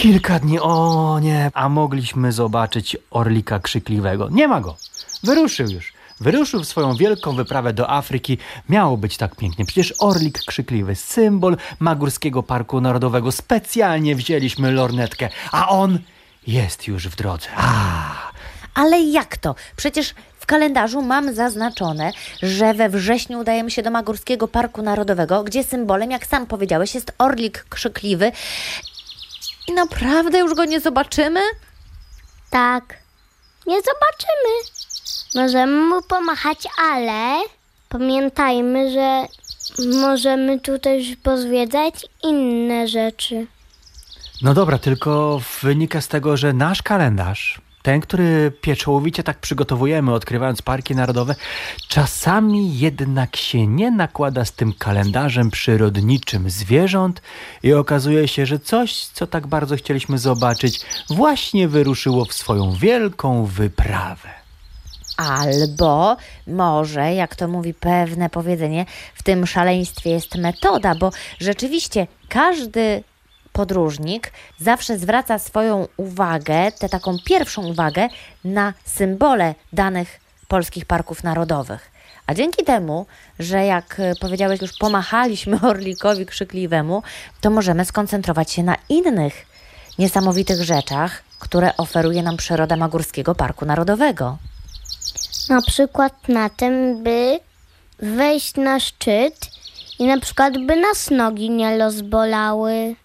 Kilka dni, o nie, a mogliśmy zobaczyć orlika krzykliwego. Nie ma go. Wyruszył już. Wyruszył w swoją wielką wyprawę do Afryki. Miało być tak pięknie. Przecież orlik krzykliwy, symbol Magórskiego Parku Narodowego. Specjalnie wzięliśmy lornetkę, a on jest już w drodze. Ale jak to? Przecież w kalendarzu mam zaznaczone, że we wrześniu udajemy się do Magórskiego Parku Narodowego, gdzie symbolem, jak sam powiedziałeś, jest orlik krzykliwy. I naprawdę już go nie zobaczymy? Tak, nie zobaczymy. Możemy mu pomachać, ale pamiętajmy, że możemy tu też pozwiedzać inne rzeczy. No dobra, tylko wynika z tego, że nasz kalendarz, ten, który pieczołowicie tak przygotowujemy, odkrywając parki narodowe, czasami jednak się nie nakłada z tym kalendarzem przyrodniczym zwierząt i okazuje się, że coś, co tak bardzo chcieliśmy zobaczyć, właśnie wyruszyło w swoją wielką wyprawę. Albo może, jak to mówi pewne powiedzenie, w tym szaleństwie jest metoda, bo rzeczywiście każdy podróżnik zawsze zwraca swoją uwagę, tę taką pierwszą uwagę, na symbole danych polskich parków narodowych. A dzięki temu, że jak powiedziałeś, już pomachaliśmy orlikowi krzykliwemu, to możemy skoncentrować się na innych niesamowitych rzeczach, które oferuje nam przyroda Magórskiego Parku Narodowego. Na przykład na tym, by wejść na szczyt i na przykład by nas nogi nie rozbolały.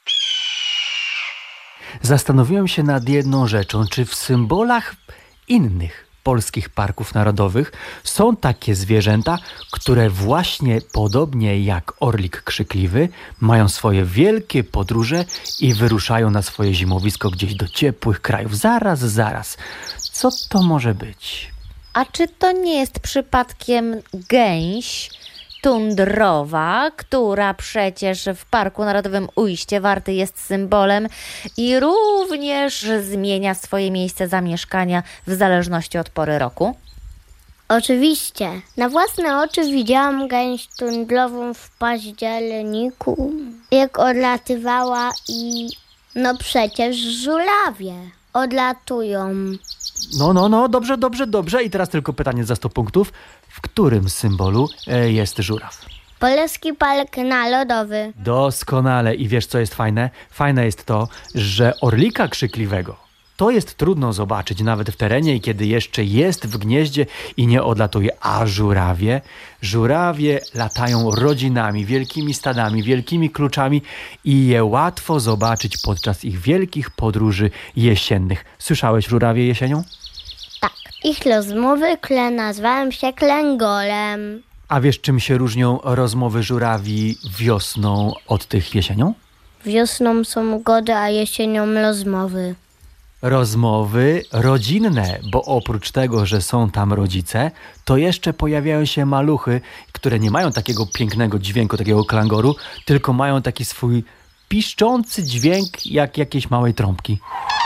Zastanowiłem się nad jedną rzeczą, czy w symbolach innych polskich parków narodowych są takie zwierzęta, które właśnie podobnie jak orlik krzykliwy mają swoje wielkie podróże i wyruszają na swoje zimowisko gdzieś do ciepłych krajów. Zaraz. Co to może być? A czy to nie jest przypadkiem gęś tundrowa, która przecież w Parku Narodowym Ujście Warty jest symbolem i również zmienia swoje miejsce zamieszkania w zależności od pory roku? Oczywiście. Na własne oczy widziałam gęś tundrową w październiku, jak odlatywała i przecież żurawie odlatują. No, dobrze. I teraz tylko pytanie za 100 punktów. W którym symbolu jest żuraw? Polski Park Narodowy. Doskonale. I wiesz, co jest fajne? Fajne jest to, że orlika krzykliwego to jest trudno zobaczyć nawet w terenie i kiedy jeszcze jest w gnieździe i nie odlatuje. A żurawie latają rodzinami, wielkimi stadami, wielkimi kluczami i je łatwo zobaczyć podczas ich wielkich podróży jesiennych. Słyszałeś żurawie jesienią? Tak. Ich rozmowy nazwałem się klęgolem. A wiesz, czym się różnią rozmowy żurawi wiosną od tych jesienią? Wiosną są gody, a jesienią rozmowy. Rozmowy rodzinne, bo oprócz tego, że są tam rodzice, to jeszcze pojawiają się maluchy, które nie mają takiego pięknego dźwięku, takiego klangoru, tylko mają taki swój piszczący dźwięk jak jakiejś małej trąbki.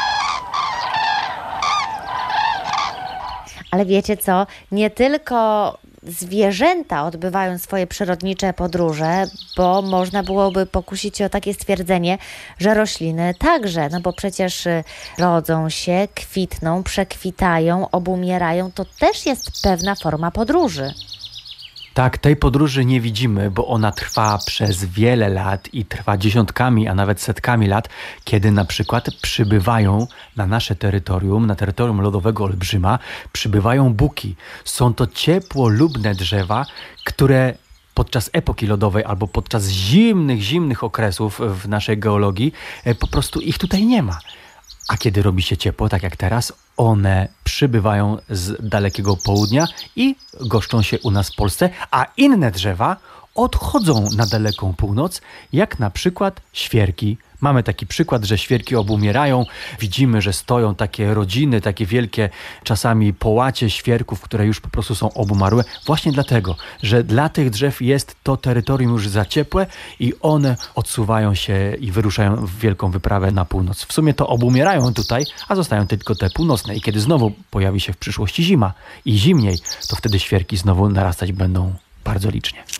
Ale wiecie co? Nie tylko zwierzęta odbywają swoje przyrodnicze podróże, bo można byłoby pokusić się o takie stwierdzenie, że rośliny także, bo przecież rodzą się, kwitną, przekwitają, obumierają. To też jest pewna forma podróży. Tak, tej podróży nie widzimy, bo ona trwa przez wiele lat i trwa dziesiątkami, a nawet setkami lat, kiedy na przykład przybywają na nasze terytorium, na terytorium lodowego Olbrzyma, przybywają buki. Są to ciepłolubne drzewa, które podczas epoki lodowej albo podczas zimnych okresów w naszej geologii po prostu ich tutaj nie ma. A kiedy robi się ciepło, tak jak teraz, one przybywają z dalekiego południa i goszczą się u nas w Polsce, a inne drzewa odchodzą na daleką północ, jak na przykład świerki. Mamy taki przykład, że świerki obumierają. Widzimy, że stoją takie rodziny, takie wielkie czasami połacie świerków, które już po prostu są obumarłe. Właśnie dlatego, że dla tych drzew jest to terytorium już za ciepłe i one odsuwają się i wyruszają w wielką wyprawę na północ. W sumie to obumierają tutaj, a zostają tylko te północne. I kiedy znowu pojawi się w przyszłości zima i zimniej, to wtedy świerki znowu narastać będą bardzo licznie.